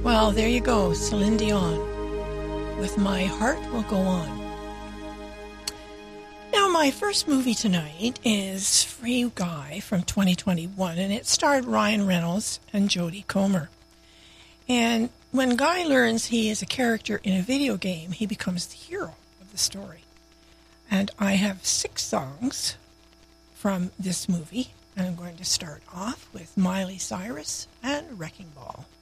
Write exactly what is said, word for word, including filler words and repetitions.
Well, there you go, Celine Dion, with My Heart Will Go On. Now, my first movie tonight is Free Guy from twenty twenty-one, and it starred Ryan Reynolds and Jodie Comer. And when Guy learns he is a character in a video game, he becomes the hero of the story. And I have six songs from this movie, and I'm going to start off with Miley Cyrus and Wrecking Ball.